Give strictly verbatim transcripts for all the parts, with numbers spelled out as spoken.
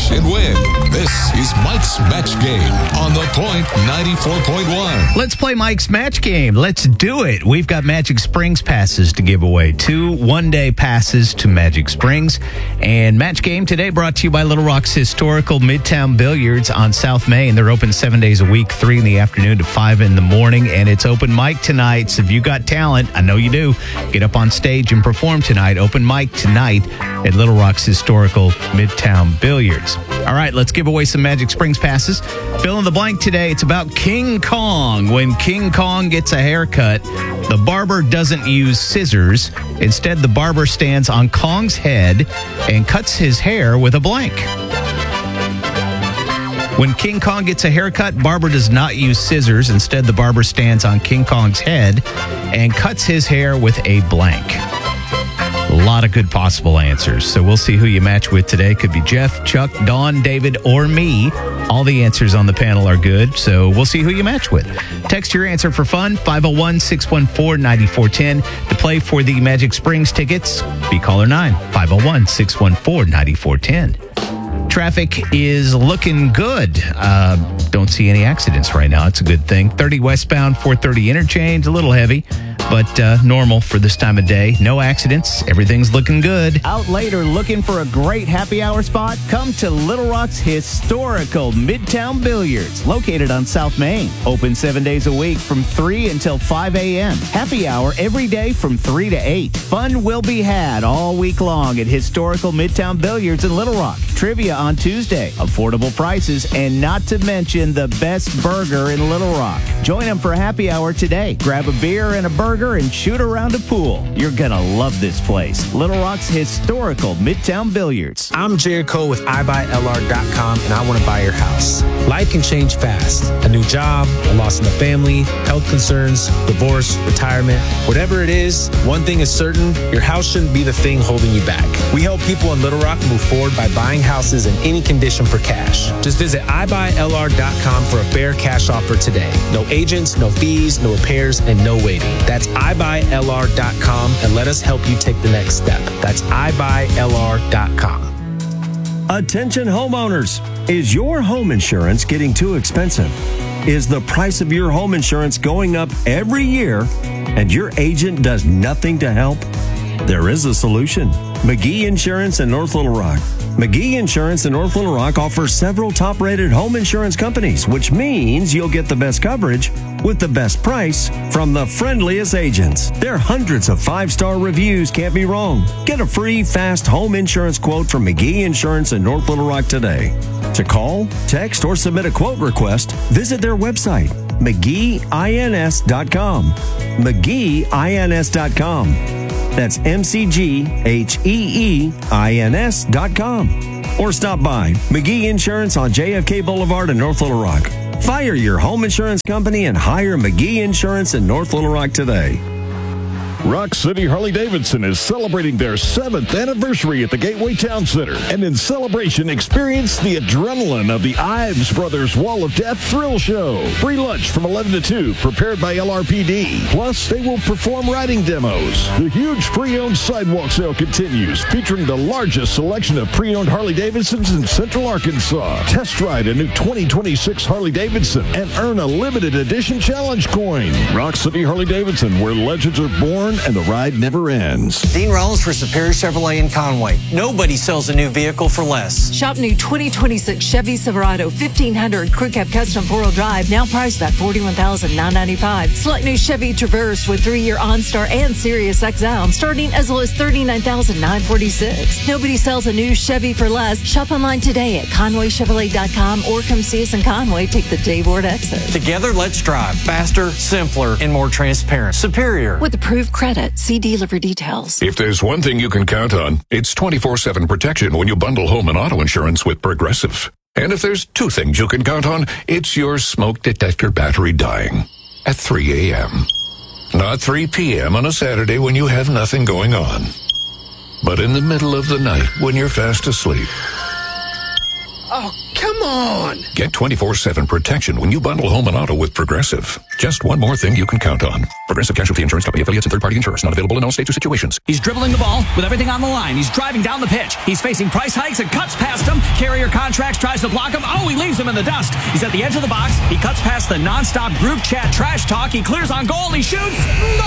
match and win. This is Mike's Match Game on The Point ninety-four point one. Let's play Mike's Match Game. Let's do it. We've got Magic Springs passes to give away. Two one-day passes to Magic Springs. And Match Game today brought to you by Little Rock's historical Midtown Billiards on South Main. They're open seven days a week, three in the afternoon to five in the morning. And it's open mic tonight. So if you got talent, I know you do, get up on stage and perform tonight. Open mic tonight at Little Rock's historical Midtown Billiards. All right, let's give away some Magic Springs passes. Fill in the blank today. It's about King Kong. When King Kong gets a haircut, the barber doesn't use scissors. Instead, the barber stands on Kong's head and cuts his hair with a blank. When King Kong gets a haircut, barber does not use scissors. Instead, the barber stands on King Kong's head and cuts his hair with a blank. A lot of good possible answers. So we'll see who you match with today. Could be Jeff, Chuck, Dawn, David, or me. All the answers on the panel are good. So we'll see who you match with. Text your answer for fun, five oh one, six one four, nine four one zero. To play for the Magic Springs tickets, be caller nine, five oh one, six one four, nine four one zero. Traffic is looking good. Uh, don't see any accidents right now. It's a good thing. thirty westbound, four thirty interchange, a little heavy, but uh, normal for this time of day. No accidents. Everything's looking good. Out later looking for a great happy hour spot? Come to Little Rock's historical Midtown Billiards, located on South Main. Open seven days a week from three until five a.m. Happy hour every day from three to eight. Fun will be had all week long at historical Midtown Billiards in Little Rock. Trivia on Tuesday, affordable prices, and not to mention the best burger in Little Rock. Join them for a happy hour today. Grab a beer and a burger and shoot around a pool. You're gonna love this place. Little Rock's historical Midtown Billiards. I'm Jared Cole with I buy L R dot com, and I want to buy your house. Life can change fast. A new job, a loss in the family, health concerns, divorce, retirement. Whatever it is, one thing is certain, your house shouldn't be the thing holding you back. We help people in Little Rock move forward by buying houses in any condition for cash. Just visit I buy L R dot com for a fair cash offer today. No agents, no fees, no repairs, and no waiting. That's I buy L R dot com, and let us help you take the next step. That's I buy L R dot com. Attention homeowners. Is your home insurance getting too expensive? Is the price of your home insurance going up every year and your agent does nothing to help? There is a solution. McGee Insurance in North Little Rock. McGee Insurance in North Little Rock offers several top-rated home insurance companies, which means you'll get the best coverage with the best price from the friendliest agents. Their hundreds of five-star reviews can't be wrong. Get a free, fast home insurance quote from McGee Insurance in North Little Rock today. To call, text, or submit a quote request, visit their website, McGee Ins dot com. McGee Ins dot com. That's M C G H E E I N S dot com. Or stop by McGee Insurance on J F K Boulevard in North Little Rock. Fire your home insurance company and hire McGee Insurance in North Little Rock today. Rock City Harley-Davidson is celebrating their seventh anniversary at the Gateway Town Center. And in celebration, experience the adrenaline of the Ives Brothers Wall of Death Thrill Show. Free lunch from eleven to two, prepared by L R P D. Plus, they will perform riding demos. The huge pre-owned sidewalk sale continues, featuring the largest selection of pre-owned Harley-Davidsons in Central Arkansas. Test ride a new twenty twenty-six Harley-Davidson and earn a limited edition challenge coin. Rock City Harley-Davidson, where legends are born and the ride never ends. Dean Rollins for Superior Chevrolet in Conway. Nobody sells a new vehicle for less. Shop new twenty twenty-six Chevy Silverado fifteen hundred Crew Cab Custom four-wheel drive, now priced at forty-one thousand nine hundred ninety-five dollars. Select new Chevy Traverse with three-year OnStar and Sirius X M, starting as low as thirty-nine thousand nine hundred forty-six dollars. Nobody sells a new Chevy for less. Shop online today at Conway Chevrolet dot com or come see us in Conway. Take the Dave Ward exit. Together, let's drive faster, simpler, and more transparent. Superior. With approved credit. See dealer for details. If there's one thing you can count on, it's twenty-four seven protection when you bundle home and auto insurance with Progressive. And if there's two things you can count on, it's your smoke detector battery dying at three a.m. Not three p.m. on a Saturday when you have nothing going on, but in the middle of the night when you're fast asleep. Oh, come Come on! Get twenty-four seven protection when you bundle home and auto with Progressive. Just one more thing you can count on. Progressive Casualty Insurance Company affiliates and third-party insurers. Not available in all states or situations. He's dribbling the ball with everything on the line. He's driving down the pitch. He's facing price hikes and cuts past him. Carrier Contracts tries to block him. Oh, he leaves him in the dust. He's at the edge of the box. He cuts past the nonstop group chat trash talk. He clears on goal. He shoots.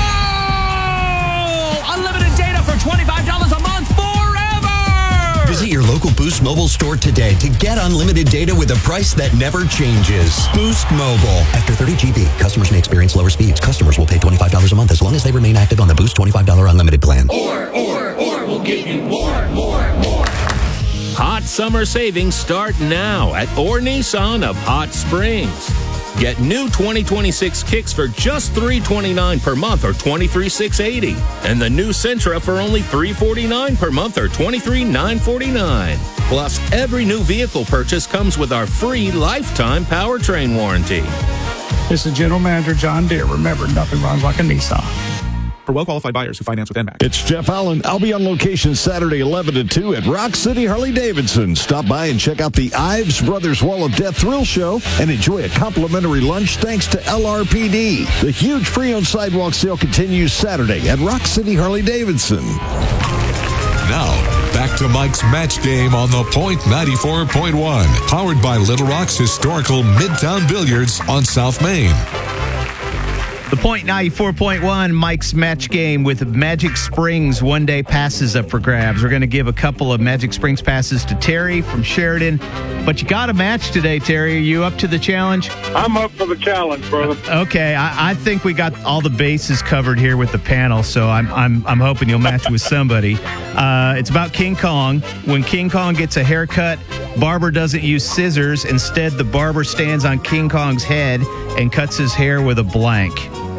Goal! Unlimited data for twenty-five dollars a month forever! Visit your local Boost Mobile store today to get unlimited data with a price that never changes. Boost Mobile. After thirty G B, customers may experience lower speeds. Customers will pay twenty-five dollars a month as long as they remain active on the Boost twenty-five dollars unlimited plan. Or, or, or we'll give you more, more, more. Hot summer savings start now at Orr Nissan of Hot Springs. Get new twenty twenty-six Kicks for just three hundred twenty-nine dollars per month or twenty-three thousand six hundred eighty dollars. And the new Sentra for only three hundred forty-nine dollars per month or twenty-three thousand nine hundred forty-nine dollars. Plus, every new vehicle purchase comes with our free lifetime powertrain warranty. This is General Manager John Deere. Remember, nothing runs like a Nissan. For well-qualified buyers who finance with N M A C. It's Jeff Allen. I'll be on location Saturday eleven to two at Rock City Harley-Davidson. Stop by and check out the Ives Brothers Wall of Death Thrill Show and enjoy a complimentary lunch thanks to L R P D. The huge pre-owned sidewalk sale continues Saturday at Rock City Harley-Davidson. Now, back to Mike's Match Game on the Point ninety-four point one. Powered by Little Rock's historical Midtown Billiards on South Main. The Point ninety-four point one Mike's Match Game with Magic Springs one-day passes up for grabs. We're going to give a couple of Magic Springs passes to Terry from Sheridan. But you got a match today, Terry. Are you up to the challenge? I'm up for the challenge, brother. Okay, I, I think we got all the bases covered here with the panel, so I'm I'm I'm hoping you'll match with somebody. Uh, it's about King Kong. When King Kong gets a haircut, barber doesn't use scissors. Instead, the barber stands on King Kong's head and cuts his hair with a blank.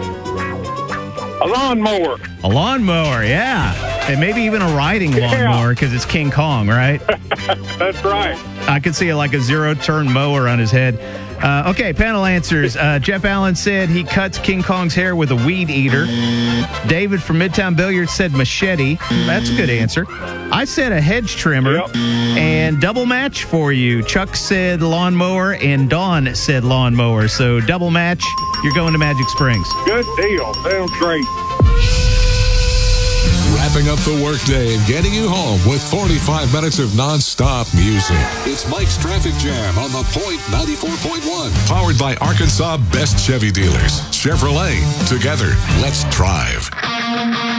A lawnmower. A lawnmower, yeah. And maybe even a riding lawnmower because it's King Kong, right? That's right. I could see like a zero-turn mower on his head. Uh, okay, panel answers. Uh, Jeff Allen said he cuts King Kong's hair with a weed eater. David from Midtown Billiards said machete. That's a good answer. I said a hedge trimmer. Yep. And double match for you. Chuck said lawnmower and Dawn said lawnmower. So double match, you're going to Magic Springs. Good deal. Sounds great. Wrapping up the workday and getting you home with forty-five minutes of non-stop music. It's Mike's Traffic Jam on the Point ninety-four point one. Powered by Arkansas Best Chevy Dealers. Chevrolet. Together, let's drive.